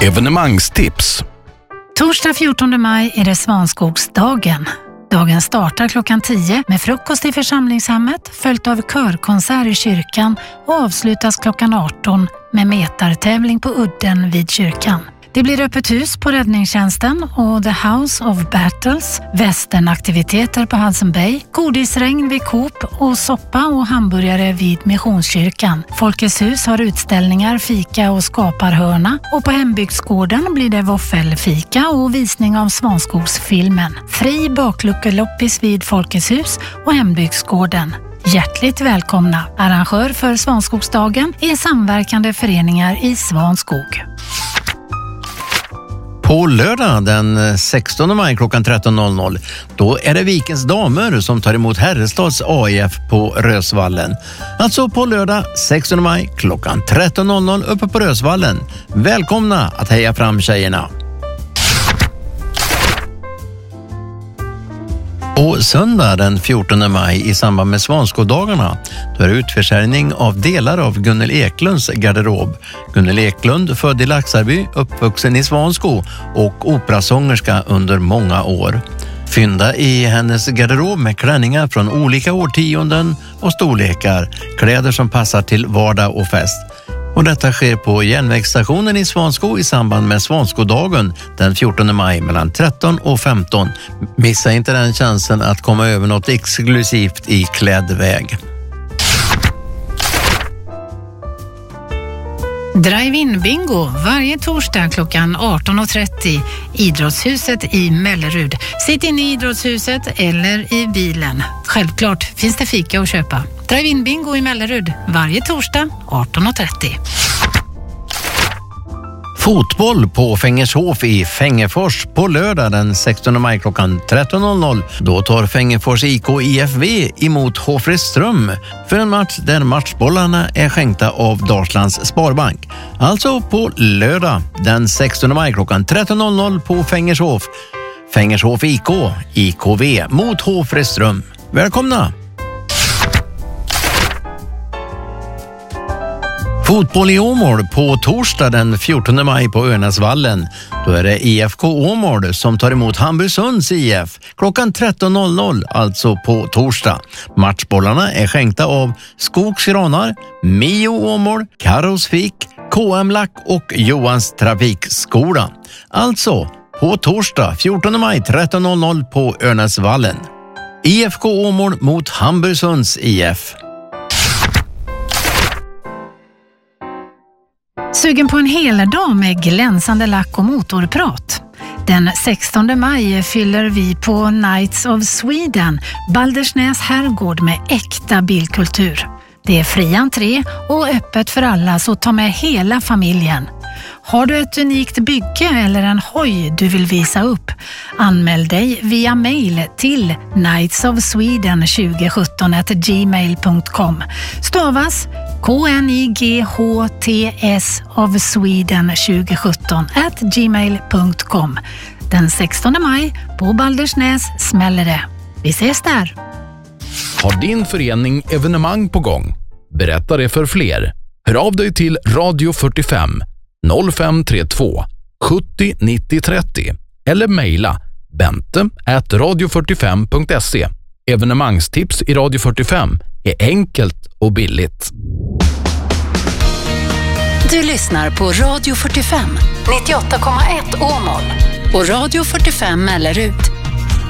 Evenemangstips. Torsdag 14 maj är det Svanskogsdagen. Dagen startar klockan 10 med frukost i församlingshemmet, följt av körkonsert i kyrkan och avslutas klockan 18 med metartävling på udden vid kyrkan. Det blir öppet hus på räddningstjänsten och The House of Battles, västernaktiviteter på Hudson Bay, godisregn vid Coop och soppa och hamburgare vid Missionskyrkan. Folkets hus har utställningar, fika och skaparhörna och på hembygdsgården blir det våffelfika och visning av Svanskogsfilmen. Fri bakluckeloppis vid Folkets hus och hembygdsgården. Hjärtligt välkomna! Arrangör för Svanskogsdagen är samverkande föreningar i Svanskog. På lördag den 16 maj klockan 13.00 då är det Vikens damer som tar emot Herrestads AIF på Rösvallen. Alltså på lördag 16 maj klockan 13.00 uppe på Rösvallen. Välkomna att heja fram tjejerna! På söndag den 14 maj i samband med Svanskodagarna då är det utförsäljning av delar av Gunnel Eklunds garderob. Gunnel Eklund, född i Laxarby, uppvuxen i Svansko och operasångerska under många år. Fynda i hennes garderob med klänningar från olika årtionden och storlekar, kläder som passar till vardag och fest. Och detta sker på järnvägsstationen i Svansko i samband med Svanskodagen den 14 maj mellan 13 och 15. Missa inte den chansen att komma över något exklusivt i klädväg. Drive-in bingo varje torsdag klockan 18.30 Idrottshuset i Mellerud. Sitt in i Idrottshuset eller i bilen. Självklart finns det fika att köpa. Drive-in bingo i Mellerud varje torsdag 18.30. Fotboll på Fängershof i Fängefors på lördag den 16 maj klockan 13.00. Då tar Fängefors IK IFV emot Håfreström för en match där matchbollarna är skänkta av Dalslands Sparbank. Alltså på lördag den 16 maj klockan 13.00 på Fängershof. Fängershof IK, IKV mot Håfreström. Välkomna! Fotboll i Åmål på torsdag den 14 maj på Örnäsvallen. Då är det IFK Åmål som tar emot Hamburgsunds IF klockan 13.00, alltså på torsdag. Matchbollarna är skänkta av Skogsgranar, Mio Åmål, Karos Fik, KM Lack och Johans Trafikskola. Alltså på torsdag 14 maj 13.00 på Örnäsvallen. IFK Åmål mot Hamburgsunds IF. Sugen på en hel dag med glänsande lack och motorprat? Den 16 maj fyller vi på Nights of Sweden, Baldersnäs herrgård med äkta bilkultur. Det är fri entré och öppet för alla, så ta med hela familjen. Har du ett unikt bygge eller en hoj du vill visa upp? Anmäl dig via mail till knightsofsweden2017@gmail.com. Stavas KNIGHTS of Sweden 2017@gmail.com. Den 16 maj på Baldersnäs smäller det. Vi ses där! Har din förening evenemang på gång? Berätta det för fler. Hör av dig till Radio 45 0532 70 90 30 eller mejla bente@radio45.se. Evenemangstips i Radio 45 är enkelt och billigt. Du lyssnar på Radio 45 98,1 Åmål och Radio 45 Mellerud